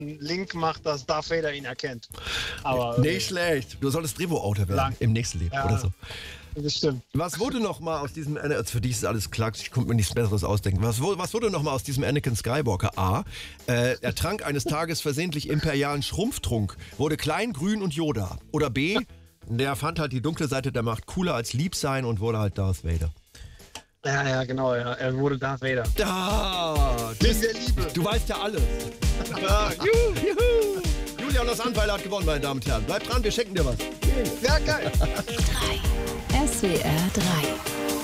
Link macht, dass Darth Vader ihn erkennt. Aber nicht schlecht. Du solltest Drehbuchautor werden im nächsten Leben oder so. Das stimmt. Was wurde noch mal aus diesem, für dich ist alles Klacks, ich konnte mir nichts Besseres ausdenken. Was wurde noch mal aus diesem Anakin Skywalker? A, er trank eines Tages versehentlich imperialen Schrumpftrunk, wurde klein, grün und Yoda. Oder B, der fand halt die dunkle Seite der Macht cooler als lieb sein und wurde halt Darth Vader. Ja, genau, ja. Er wurde Darth Vader. Da! Wegen der Liebe. Du weißt ja alles. Ja, juhu. Julian aus Anweiler hat gewonnen, meine Damen und Herren. Bleib dran, wir schenken dir was. Ja, geil. 3. SWR 3